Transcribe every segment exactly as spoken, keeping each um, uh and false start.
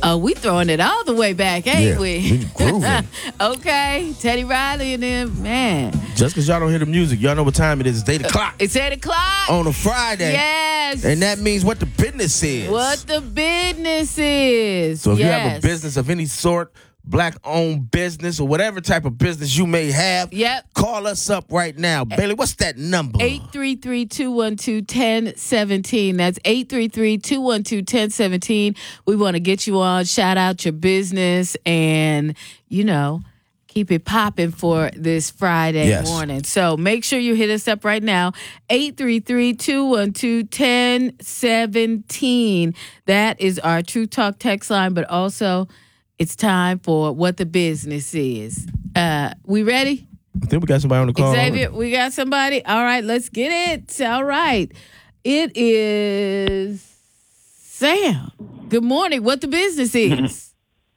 Oh, we throwing it all the way back, ain't Yeah, we? we grooving. Okay, Teddy Riley and them, man. Just because y'all don't hear the music, y'all know what time it is. It's eight o'clock It's eight o'clock. on a Friday. Yes. And that means what the business is. What the business is. So if yes. you have a business of any sort, black-owned business or whatever type of business you may have, Yep. call us up right now. Bailey, what's that number? eight three three, two one two, one zero one seven. That's eight three three, two one two, one zero one seven. We want to get you on, shout out your business, and, you know, keep it popping for this Friday Yes. morning. So make sure you hit us up right now, eight three three, two one two, one zero one seven. That is our True Talk text line, but also it's time for What the Business Is. Uh, we ready? I think we got somebody on the call. Xavier, we got somebody? All right, let's get it. All right. It is Sam. Good morning. What the business is?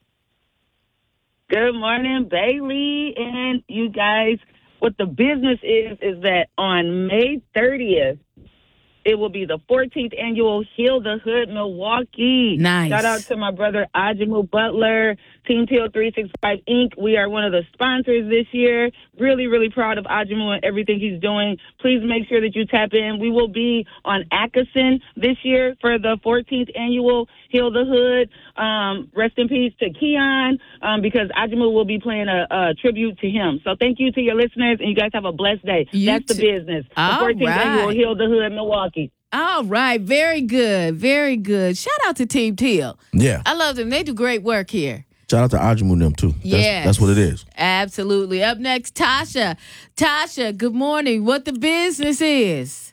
Good morning, Bailey, and you guys. What the business is, is that on May thirtieth, it will be the fourteenth annual Heal the Hood Milwaukee. Nice. Shout out to my brother Ajamu Butler, Team Teal three sixty-five Incorporated. We are one of the sponsors this year. Really, really proud of Ajamu and everything he's doing. Please make sure that you tap in. We will be on Atkinson this year for the fourteenth annual Heal the Hood. Um, rest in peace to Keon, um, because Ajamu will be playing a, a tribute to him. So thank you to your listeners, and you guys have a blessed day. You That's the too. business. The All fourteenth right. annual Heal the Hood Milwaukee. All right. Very good. Very good. Shout out to Team Teal. Yeah. I love them. They do great work here. Shout out to Ajamu and them, too. That's, Yes. that's what it is. Absolutely. Up next, Tasha. Tasha, good morning. What the business is?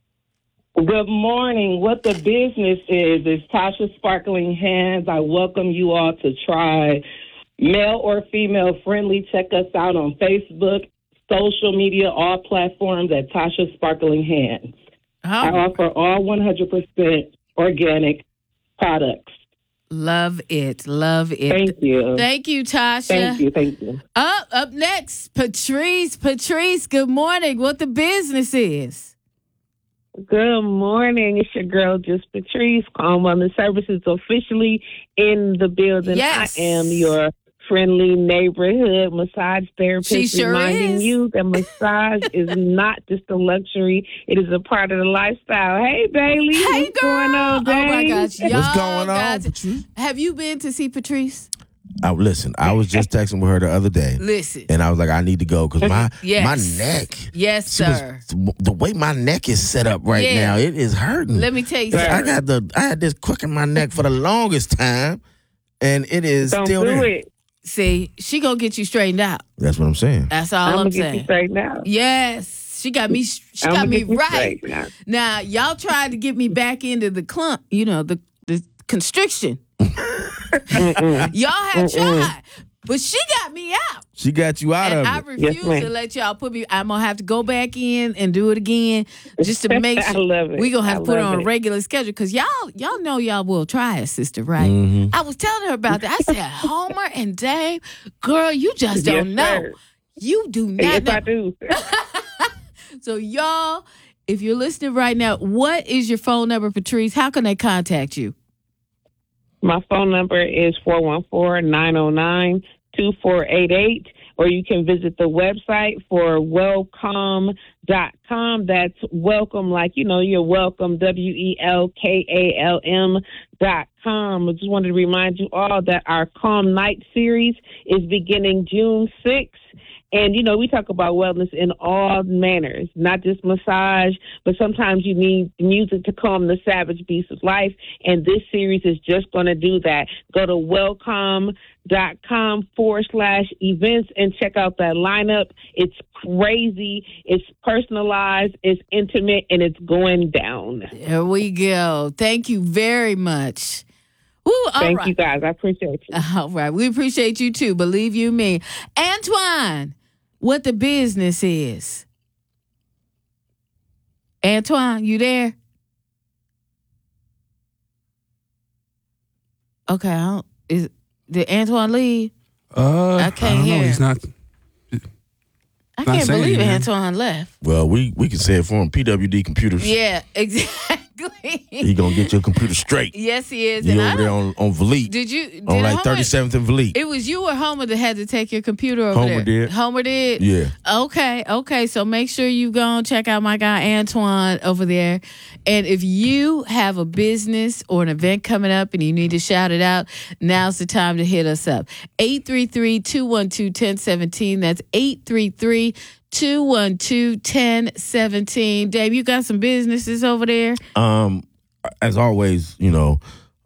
Good morning. What the business is is Tasha Sparkling Hands. I welcome you all to try male or female friendly. Check us out on Facebook, social media, all platforms at Tasha Sparkling Hands. I Oh, offer all one hundred percent organic products. love it. Love it. Thank you. Thank you, Tasha. Thank you. Thank you. Up, up next, Patrice. Patrice, good morning. What the business is? Good morning. It's your girl, Just Patrice. Calm Wellness Services officially in the building. Yes. I am your friendly neighborhood massage therapist, She sure reminding is. you that massage is not just a luxury; it is a part of the lifestyle. Hey, Bailey, Hey, what's girl. going on, Oh, my babe? gosh. Y'all What's going on, got to- Patrice? Have you been to see Patrice? I, listen, I was just texting with her the other day. Listen. And I was like, I need to go because my, Yes. my neck. Yes, she was- sir. the way my neck is set up right Yeah. now, it is hurting. Let me tell you I something. got the I had this crook in my neck for the longest time, and it is Don't still do there. it. See, she gonna get you straightened out. That's what I'm saying. That's all I'm I'm, gonna get you saying. straight now. Yes, she got me. She I'm got gonna me get you right. straight now. Now, y'all tried to get me back into the clump. You know, the the constriction. Y'all had tried, but she got me out. She got you out And of I it. refuse Yes, ma'am. to let y'all put me. I'm gonna have to go back in and do it again just to make I sure. love it. We gonna have I to put it love on a it. regular schedule because y'all y'all know y'all will try it, sister, right? Mhm. I was telling her about that. I said, Homer and Dave, girl, you just don't Yes, know. sir. You do not Yes, know. I do. So y'all, if you're listening right now, what is your phone number, Patrice? How can they contact you? My phone number is four one four, nine oh nine, two four eight eight, or you can visit the website for welcome dot com. That's welcome, like, you know, you're welcome, W E L K A L M dot com. I just wanted to remind you all that our Calm Night series is beginning June sixth. And, you know, we talk about wellness in all manners, not just massage, but sometimes you need music to calm the savage beast of life. And this series is just going to do that. Go to welcome dot com forward slash events and check out that lineup. It's crazy. It's personalized. It's intimate, and it's going down. There we go. Thank you very much. Woo, all Thank right. you, guys. I appreciate you. All right. We appreciate you too. Believe you me. Antoine, what the business is. Antoine, you there? Okay. I don't, is, did Antoine leave? Uh, I I, can't don't know. hear. He's not. I Not can't saying believe anything. Antoine left. Well, we we can say it for him. P W D Computers. Yeah, exactly. Exactly. He gonna get your computer straight. Yes, he is. You And I over there don't- on on Valit. Did you? Did on like Homer- thirty-seventh and Valit. It was you or Homer that had to take your computer over Homer there. did. Homer did? Yeah. Okay, okay. So make sure you go and check out my guy Antoine over there. And if you have a business or an event coming up and you need to shout it out, now's the time to hit us up. eight three three, two one two, one zero one seven. That's eight three three, two one two, one zero one seven. Dave, you got some businesses over there? Um, as always, you know,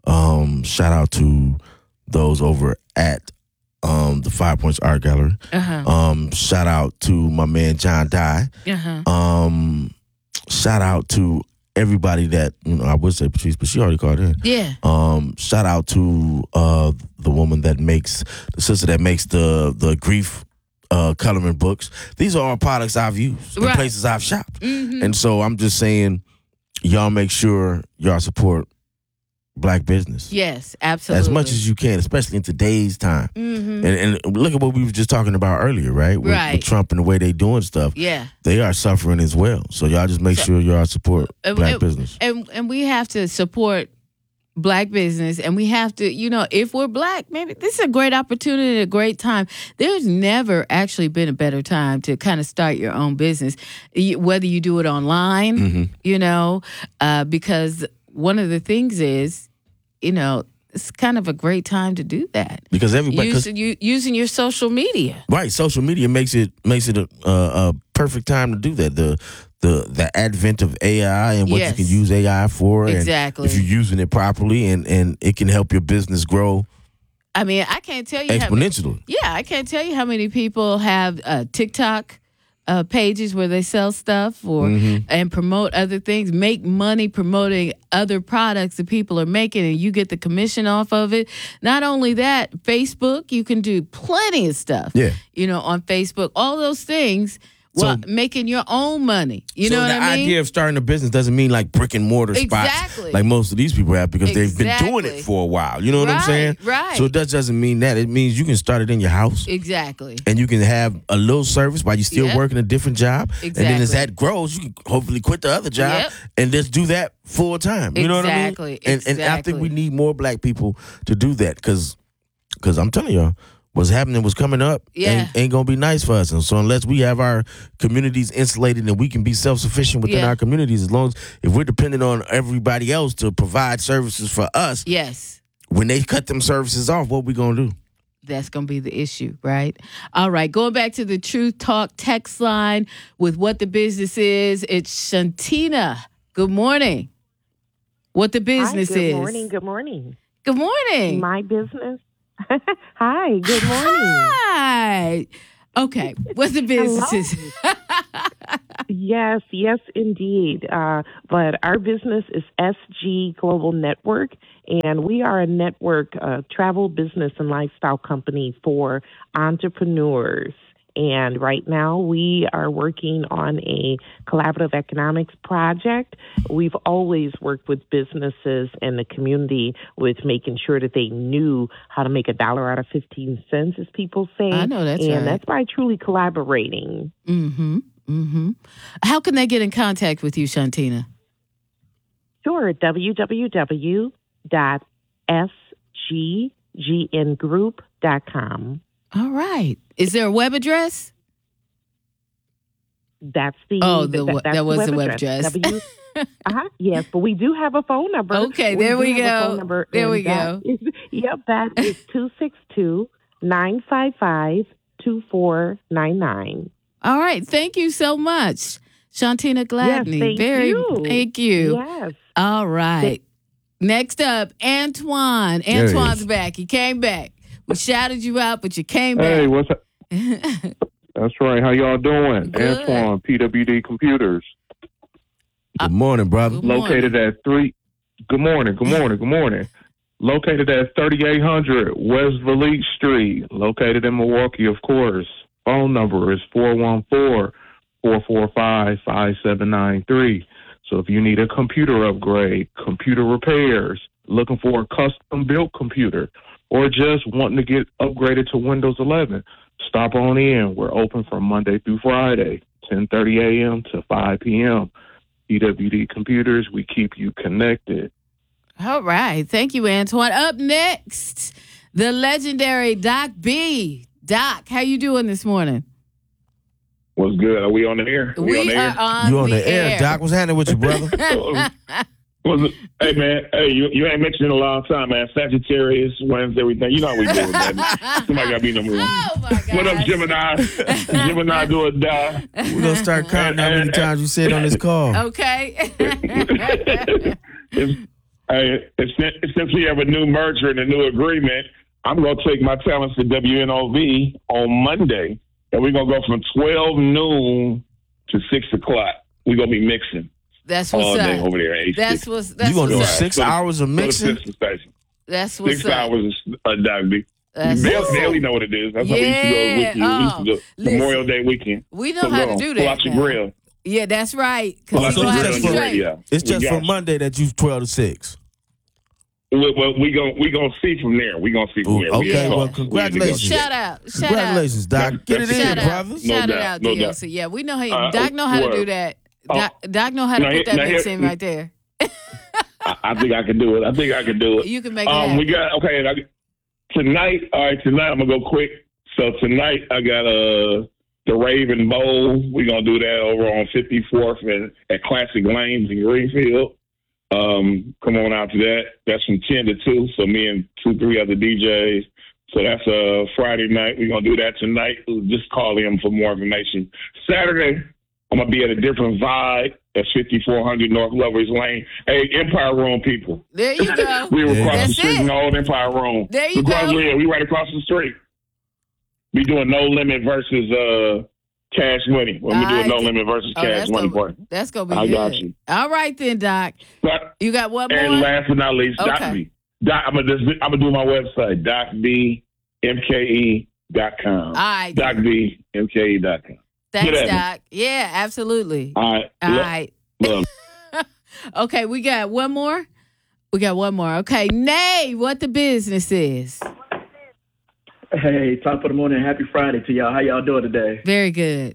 um, shout out to those over at um the Five Points Art Gallery. Uh-huh. Um, shout out to my man John Dye. Uh-huh. Um, shout out to everybody that, you know, I would say Patrice, but she already called in. Yeah. Um, shout out to uh the woman that makes the sister that makes the the grief uh coloring books. These are all products I've used, the Right. places I've shopped. Mhm. And so I'm just saying, y'all make sure y'all support black business Yes, absolutely. as much as you can, especially in today's time. Mhm. And, and look at what we were just talking about earlier, right? With, Right. with Trump and the way they doing stuff. Yeah. They are suffering as well. So y'all just make sure y'all support And- black and- business. And and we have to support black business, and we have to, you know, if we're black, maybe this is a great opportunity, a great time. There's never actually been a better time to kind of start your own business, You- whether you do it online, Mm-hmm. you know, uh, because one of the things is, you know, it's kind of a great time to do that. Because everybody, 'cause- Using, you, using your social media. right, social media makes it makes it a, a, a perfect time to do that. The the the advent of A I and what Yes. you can use A I for, and Exactly. if you're using it properly, and and it can help your business grow I mean, I can't tell you how many, exponentially. yeah, I can't tell you how many people have uh, TikTok uh, pages where they sell stuff or Mm-hmm. and promote other things, make money promoting other products that people are making, and you get the commission off of it. Not only that, Facebook, you can do plenty of stuff. Yeah. You know, on Facebook, all those things. Well, So- making your own money. You so know what the I mean? idea of starting a business doesn't mean like brick and mortar spots, Exactly. like most of these people have, because they've been doing Exactly. it for a while. You know what I'm Right, saying? right. So that doesn't mean that. It means you can start it in your house. Exactly. And you can have a little service while you're still Yep. working a different job. And then as Exactly. that grows, you can hopefully quit the other job Yep. and just do that full time. You know what I mean? Exactly, And, and I think exactly. we need more black people to do that, because because I'm telling y'all, what's happening, what's coming up, Yeah. ain't, ain't going to be nice for us. And so unless we have our communities insulated and we can be self-sufficient within Yeah. our communities, as long as if we're dependent on everybody else to provide services for us, Yes. when they cut them services off, what we going to do? That's going to be the issue, right? All right, going back to the Truth Talk text line with what the business is. It's Shantina. Good morning. What the business Hi, good is. morning. Good morning. Good morning. My business. Hi. Good morning. Hi. Okay, what the business is. Yes, yes, indeed. Uh, but our business is S G Global Network, and we are a network, uh, travel, business, and lifestyle company for entrepreneurs. And right now we are working on a collaborative economics project. We've always worked with businesses and the community with making sure that they knew how to make a dollar out of fifteen cents, as people say. I know that's and right. that's by truly collaborating. Mm-hmm. Mm-hmm. How can they get in contact with you, Shantina? Sure, w w w dot s g g n group dot com. All right. Is there a web address? That's the Oh, the that, we- that's that was the web address. address. W- uh-huh, yes, but we do have a phone number. Okay, there we do have a go. phone number, There and we that go. is- yep, that is two six two, nine five five, two four nine nine. All right. Thank you so much, Shantina Gladney. Yes, thank Very, you. Thank you. Yes. All right. Next up, Antoine. There he Antoine's is. back. He came back. We shouted you out, but you came Hey, back. what's up? That's right. How y'all doing? Good. Antoine, P W D Computers, Uh, Good morning, brother. Good morning. located at three. Good morning. Good morning. Good morning. Located at thirty-eight hundred West Valit Street, located in Milwaukee, of course. Phone number is four one four, four four five, five seven nine three. So if you need a computer upgrade, computer repairs, looking for a custom built computer, or just wanting to get upgraded to Windows eleven, stop on in. We're open from Monday through Friday, ten thirty a.m. to five p.m. E W D Computers. We keep you connected. All right. Thank you, Antoine. Up next, the legendary Doc B. Doc, how you doing this morning? What's good? Are we on the air? Are we we on the are air? on You on the, the air, Doc? What's happening with you, brother? What's it- hey, man. Hey, you, you ain't mentioned in a long time, man. Sagittarius, Wednesday, everything. You know how we do it, man. Somebody got to be number one. Oh, my God. What up, Gemini? Gemini do or die. We're going to start counting how many times you said on this call. Okay. it's, hey, it's, it's since we have a new merger and a new agreement, I'm going to take my talents to W N O V on Monday, and we're going to go from twelve noon to six o'clock. We're going to be mixing. That's what's all day up. over there. At That's what's that's You going to do what's up. six So- hours of so the mixing? sister station. That's what's Six up. hours of uh, Doc B. That's They what's up. barely know what it is. That's how we used to go Yeah. weekend. We used to go Oh, listen. Memorial Day weekend. We know So how go to on. do Pull that out your now. grill. Yeah, that's right. Pull Because out we your gonna have grill to and your straight. radio. It's We just got for you. Monday that you twelve to six. Well, well, we gon' we gonna see from there. We gonna see from Ooh, there. We okay, ain't well, talk. congratulations. We ain't Shout out. Shout Congratulations, Doc. That's- Get it that's- in, Shout out. brother. No Shout it doubt, out, no D L C. doubt. Yeah, we know how Uh, Doc know how to well, do that. oh, Doc, Doc know how to now put here- that now mix here- in right there. I, I think I can do it. I think I can do it. You can make it Um, happen. we got okay. and I, tonight, all right. Tonight, I'm gonna go quick. So tonight, I got uh the Raven Bowl. We're gonna do that over on fifty-fourth and at Classic Lanes in Greenfield. Um, come on out to that. That's from ten to two. So me and two, three other D Js. So that's a uh, Friday night. We're gonna do that tonight. Just call in for more information. Saturday, I'm gonna be at a different vibe at fifty-four hundred North Lovers Lane. Hey, Empire Room people. There you go. We were Yeah. across That's the street it. in the old Empire Room. There you Across- go. Yeah, we right across the street. We doing No Limit versus uh, Cash Money. When we doing All No right. Limit versus Oh, Cash that's Money gonna, party. that's gonna be I good. got you. All right then, Doc. But, You got one more? and last but not least, Okay. Doc B. Doc, I'm gonna I'm gonna do my website, doc b m k e dot com. All right. doc b m k e dot com. Thanks, Get at me. Doc. Yeah, absolutely. All right. All Look, right. look. Okay, we got one more. We got one more. Okay, Nay, what the business is. Hey, top of the morning. Happy Friday to y'all. How y'all doing today? Very good.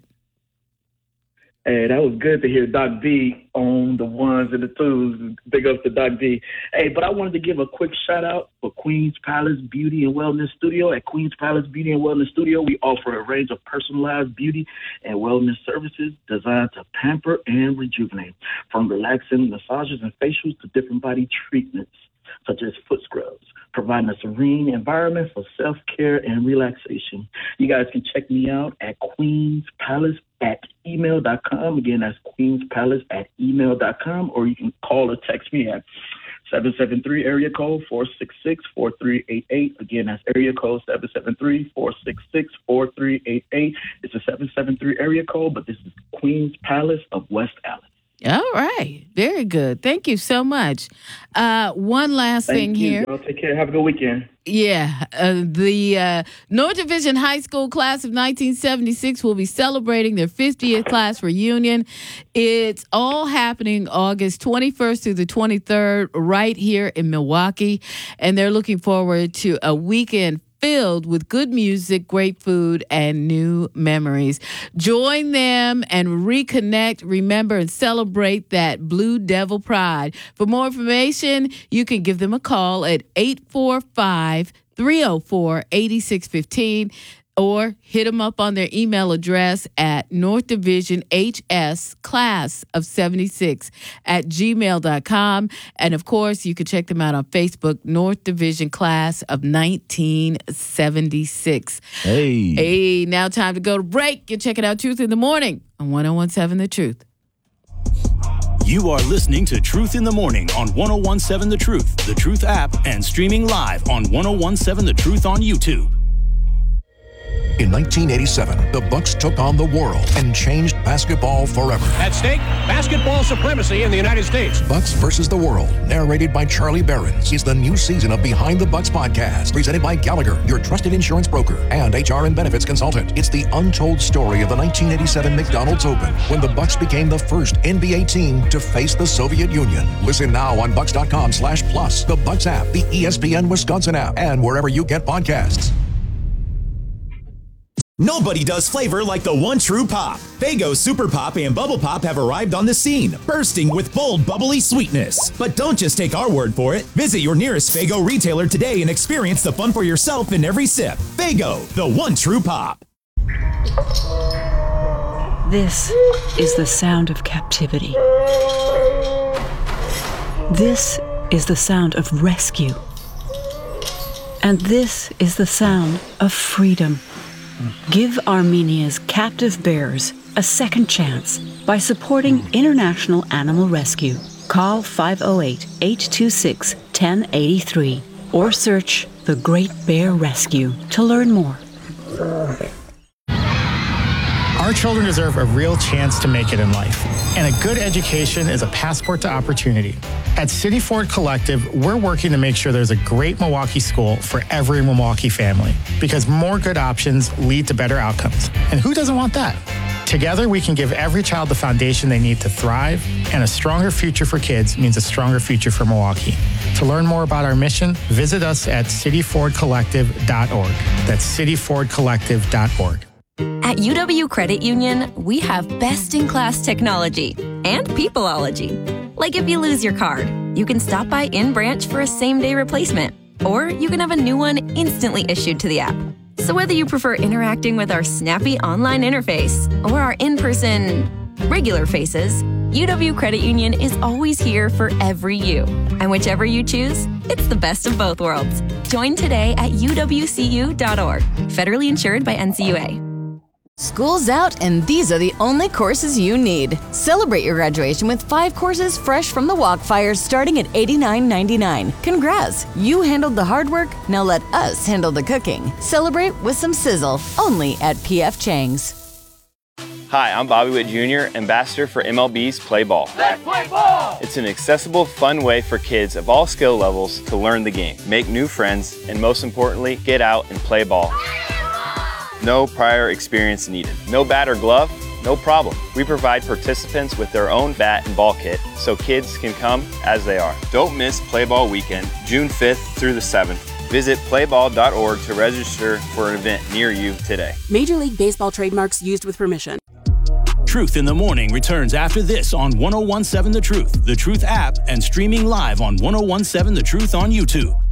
Hey, that was good to hear Doc D on the ones and the twos. Big up to Doc D. Hey, but I wanted to give a quick shout out for Queen's Palace Beauty and Wellness Studio. At Queen's Palace Beauty and Wellness Studio, we offer a range of personalized beauty and wellness services designed to pamper and rejuvenate, from relaxing massages and facials to different body treatments, such as foot scrubs, providing a serene environment for self-care and relaxation. You guys can check me out at Queen's Palace at email dot com. Again, that's Queen's Palace at email dot com, or you can call or text me at seven seven three area code four six six, four three eight eight. Again, that's area code seven seven three, four six six, four three eight eight. It's a seven seven three area code, but this is Queen's Palace of West Allen. All right. Very good. Thank you so much. Uh, one last Thank thing you. here. Y'all take care. Have a good weekend. Yeah, uh, the uh, North Division High School class of nineteen seventy-six will be celebrating their fiftieth class reunion. It's all happening August twenty-first through the twenty-third right here in Milwaukee, and they're looking forward to a weekend filled with good music, great food, and new memories. Join them and reconnect, remember, and celebrate that Blue Devil pride. For more information, you can give them a call at eight four five, three oh four, eight six one five or hit them up on their email address at North Division H S class of seventy-six at gmail dot com. And of course, you can check them out on Facebook, North Division class of nineteen seventy-six. Hey. Hey, now time to go to break. You're checking out Truth in the Morning on one oh one seven The Truth. You are listening to Truth in the Morning on one oh one seven The Truth, The Truth app, and streaming live on one oh one seven The Truth on YouTube. In nineteen eighty-seven, the Bucks took on the world and changed basketball forever. At stake, basketball supremacy in the United States. Bucks versus the World, narrated by Charlie Behrens, is the new season of Behind the Bucks podcast, presented by Gallagher, your trusted insurance broker and H R and benefits consultant. It's the untold story of the nineteen eighty-seven McDonald's Open, when the Bucks became the first N B A team to face the Soviet Union. Listen now on bucks dot com slash plus, the Bucks app, the E S P N Wisconsin app, and wherever you get podcasts. Nobody does flavor like the one true pop. Faygo Super Pop and Bubble Pop have arrived on the scene, bursting with bold, bubbly sweetness. But don't just take our word for it. Visit your nearest Faygo retailer today and experience the fun for yourself in every sip. Faygo, the one true pop. This is the sound of captivity. This is the sound of rescue. And this is the sound of freedom. Give Armenia's captive bears a second chance by supporting International Animal Rescue. Call five oh eight, eight two six, one oh eight three or search The Great Bear Rescue to learn more. Our children deserve a real chance to make it in life, and a good education is a passport to opportunity. At City Ford Collective, we're working to make sure there's a great Milwaukee school for every Milwaukee family, because more good options lead to better outcomes. And who doesn't want that? Together, we can give every child the foundation they need to thrive, and a stronger future for kids means a stronger future for Milwaukee. To learn more about our mission, visit us at city ford collective dot org. That's city ford collective dot org. At U W Credit Union, we have best-in-class technology and peopleology. Like if you lose your card, you can stop by in-branch for a same-day replacement, or you can have a new one instantly issued to the app. So whether you prefer interacting with our snappy online interface or our in-person regular faces, U W Credit Union is always here for every you. And whichever you choose, it's the best of both worlds. Join today at U W C U dot org. Federally insured by N C U A. School's out, and these are the only courses you need. Celebrate your graduation with five courses fresh from the Walkfires starting at eighty-nine ninety-nine. Congrats! You handled the hard work, now let us handle the cooking. Celebrate with some sizzle, only at P F Chang's. Hi, I'm Bobby Witt Junior, ambassador for M L B's Play Ball. Let's play ball! It's an accessible, fun way for kids of all skill levels to learn the game, make new friends, and most importantly, get out and play ball. No prior experience needed. No bat or glove? No problem. We provide participants with their own bat and ball kit so kids can come as they are. Don't miss Play Ball Weekend, June fifth through the seventh. Visit play ball dot org to register for an event near you today. Major League Baseball trademarks used with permission. Truth in the Morning returns after this on one oh one seven The Truth, The Truth app, and streaming live on one oh one seven The Truth on YouTube.